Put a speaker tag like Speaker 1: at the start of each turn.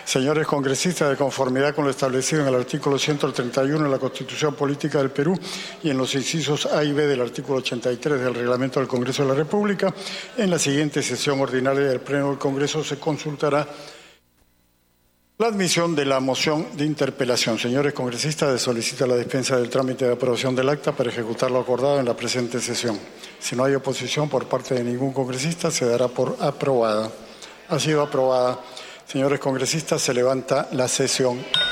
Speaker 1: Señores congresistas, de conformidad con lo establecido en el artículo 131 de la Constitución Política del Perú y en los incisos A y B del artículo 83 del Reglamento del Congreso de la República, en la siguiente sesión ordinaria del Pleno del Congreso se consultará la admisión de la moción de interpelación. Señores congresistas, se solicita la dispensa del trámite de aprobación del acta para ejecutar lo acordado en la presente sesión. Si no hay oposición por parte de ningún congresista, se dará por aprobada. Ha sido aprobada. Señores congresistas, se levanta la sesión.